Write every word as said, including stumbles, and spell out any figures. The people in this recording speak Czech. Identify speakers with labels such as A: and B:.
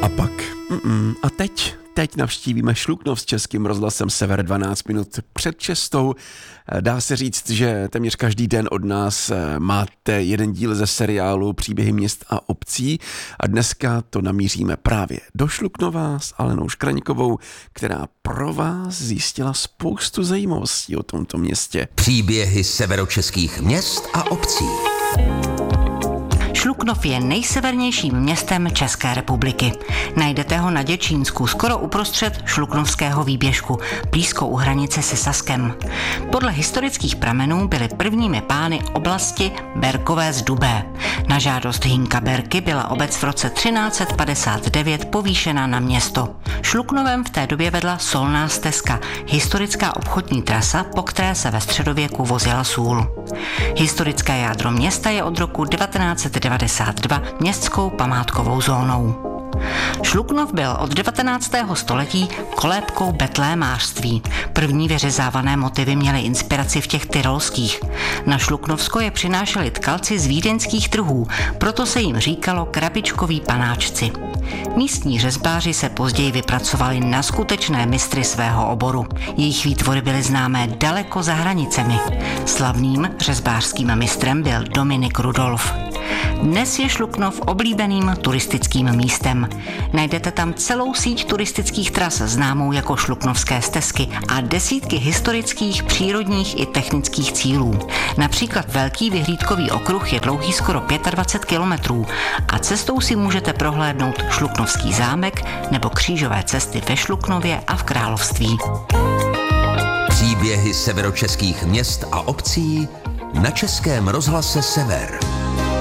A: A pak, mm, a teď, teď navštívíme Šluknov s Českým rozhlasem Sever dvanáct minut před šestou. Dá se říct, že téměř každý den od nás máte jeden díl ze seriálu Příběhy měst a obcí a dneska to namíříme právě do Šluknova s Alenou Škraňkovou, která pro vás zjistila spoustu zajímavostí o tomto městě.
B: Příběhy severočeských měst a obcí.
C: Šluknov je nejsevernějším městem České republiky. Najdete ho na Děčínsku, skoro uprostřed Šluknovského výběžku, blízko u hranice se Saskem. Podle historických pramenů byly prvními pány oblasti Berkové z Dubé. Na žádost Hynka Berky byla obec v roce třináct set padesát devět povýšena na město. Šluknovem v té době vedla solná stezka, historická obchodní trasa, po které se ve středověku vozila sůl. Historické jádro města je od roku devatenáct set devadesát dva městskou památkovou zónou. Šluknov byl od devatenáctého století kolébkou betlémářství. První vyřezávané motivy měly inspiraci v těch tyrolských. Na Šluknovsko je přinášeli tkalci z vídeňských trhů, proto se jim říkalo krabičkoví panáčci. Místní řezbáři se později vypracovali na skutečné mistry svého oboru. Jejich výtvory byly známé daleko za hranicemi. Slavným řezbářským mistrem byl Dominik Rudolf. Dnes je Šluknov oblíbeným turistickým místem. Najdete tam celou síť turistických tras známou jako Šluknovské stezky a desítky historických, přírodních i technických cílů. Například velký vyhlídkový okruh je dlouhý skoro dvacet pět kilometrů a cestou si můžete prohlédnout Šluknovský zámek nebo křížové cesty ve Šluknově a v Království.
B: Příběhy severočeských měst a obcí na Českém rozhlase Sever.